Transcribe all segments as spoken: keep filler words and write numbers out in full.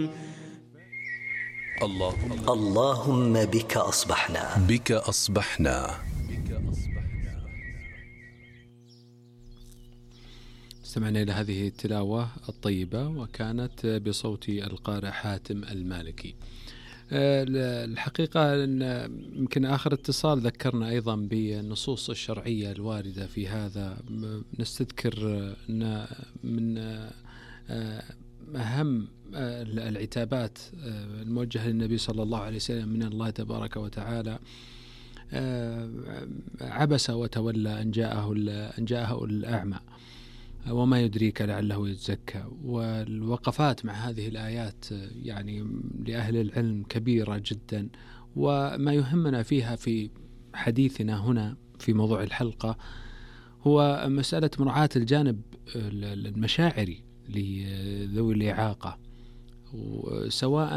اللهم اللهم بك أصبحنا بك أصبحنا استمعنا إلى هذه التلاوة الطيبة وكانت بصوت القارئ حاتم المالكي. الحقيقة يمكن آخر اتصال ذكرنا أيضا بالنصوص الشرعية الواردة في هذا. نستذكر أن من أهم العتابات الموجهة للنبي صلى الله عليه وسلم من الله تبارك وتعالى عبس وتولى أن جاءه أن جاءه الأعمى وما يدريك لعله يتزكى. والوقفات مع هذه الآيات يعني لأهل العلم كبيرة جدا، وما يهمنا فيها في حديثنا هنا في موضوع الحلقة هو مسألة مراعاة الجانب المشاعري لذوي الإعاقة، سواء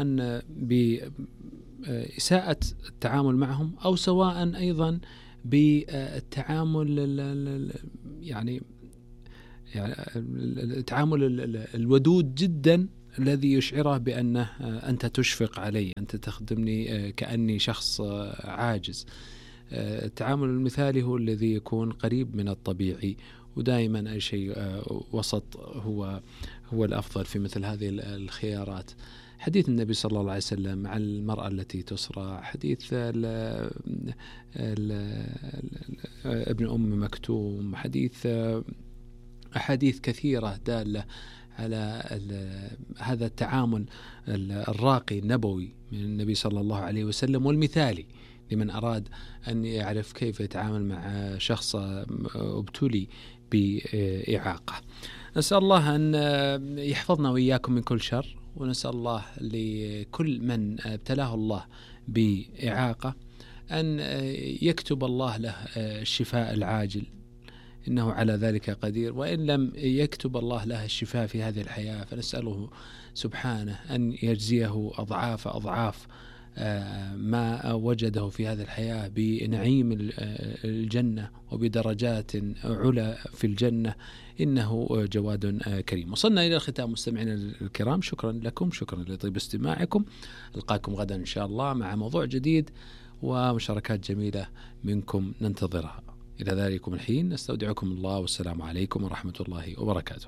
بإساءة التعامل معهم أو سواء أيضا بالتعامل يعني يعني التعامل الودود جدا الذي يشعره بأنه أنت تشفق علي، أنت تخدمني كأني شخص عاجز. التعامل المثالي هو الذي يكون قريب من الطبيعي، ودائما أي شيء وسط هو هو الأفضل في مثل هذه الخيارات. حديث النبي صلى الله عليه وسلم مع المرأة التي تسرى، حديث ال ال ابن أم مكتوم، حديث أحاديث كثيرة دالة على هذا التعامل الراقي النبوي من النبي صلى الله عليه وسلم، والمثالي لمن أراد أن يعرف كيف يتعامل مع شخص ابتلي بإعاقة. نسأل الله أن يحفظنا وإياكم من كل شر، ونسأل الله لكل من ابتلاه الله بإعاقة أن يكتب الله له الشفاء العاجل، إنه على ذلك قدير. وإن لم يكتب الله له الشفاء في هذه الحياة فنسأله سبحانه أن يجزيه أضعاف أضعاف ما وجده في هذه الحياة بنعيم الجنة وبدرجات علا في الجنة، إنه جواد كريم. وصلنا إلى الختام مستمعينا الكرام، شكرا لكم، شكرا لطيب استماعكم. ألقاكم غدا إن شاء الله مع موضوع جديد ومشاركات جميلة منكم ننتظرها. إلى ذلكم الحين نستودعكم الله، والسلام عليكم ورحمة الله وبركاته.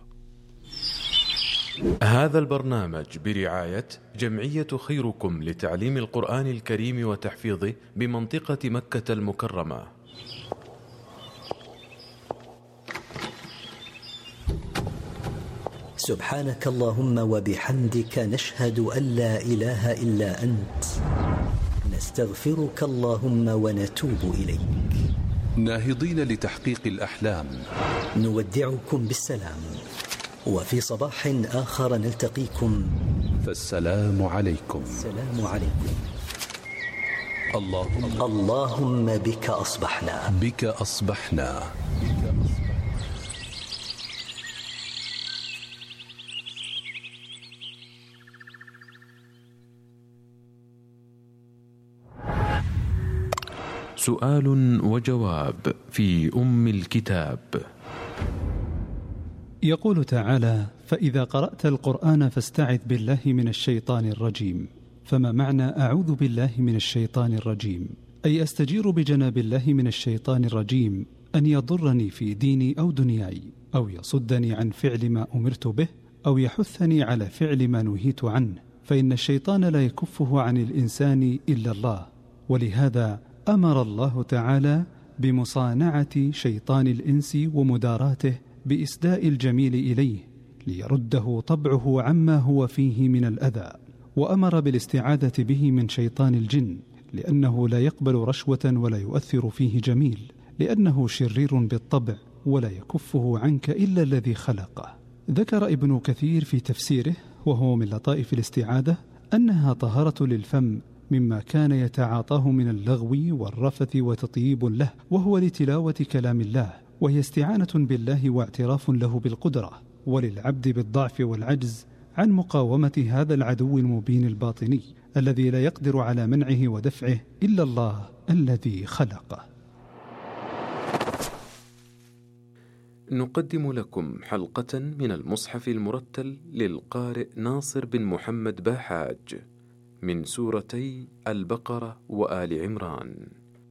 هذا البرنامج برعاية جمعية خيركم لتعليم القرآن الكريم وتحفيظه بمنطقة مكة المكرمة. سبحانك اللهم وبحمدك، نشهد أن لا إله إلا أنت، نستغفرك اللهم ونتوب إليك. ناهضين لتحقيق الأحلام، نودعكم بالسلام، وفي صباح آخر نلتقيكم، فالسلام عليكم. السلام عليكم. اللهم اللهم بك أصبحنا بك أصبحنا سؤال وجواب في أم الكتاب. يقول تعالى: فإذا قرأت القرآن فاستعذ بالله من الشيطان الرجيم. فما معنى أعوذ بالله من الشيطان الرجيم؟ أي أستجير بجناب الله من الشيطان الرجيم أن يضرني في ديني أو دنياي، أو يصدني عن فعل ما أمرت به، أو يحثني على فعل ما نهيت عنه، فإن الشيطان لا يكفه عن الإنسان إلا الله. ولهذا أمر الله تعالى بمصانعة شيطان الإنس ومداراته بإسداء الجميل إليه ليرده طبعه عما هو فيه من الأذى، وأمر بالاستعاذة به من شيطان الجن، لأنه لا يقبل رشوة ولا يؤثر فيه جميل، لأنه شرير بالطبع ولا يكفه عنك إلا الذي خلقه. ذكر ابن كثير في تفسيره، وهو من لطائف الاستعاذة، أنها طهارة للفم مما كان يتعاطاه من اللغو والرفث وتطييب له، وهو لتلاوة كلام الله، وهي استعانة بالله واعتراف له بالقدرة، وللعبد بالضعف والعجز عن مقاومة هذا العدو المبين الباطني الذي لا يقدر على منعه ودفعه إلا الله الذي خلقه. نقدم لكم حلقة من المصحف المرتل للقارئ ناصر بن محمد باحاج من سورتي البقرة وآل عمران.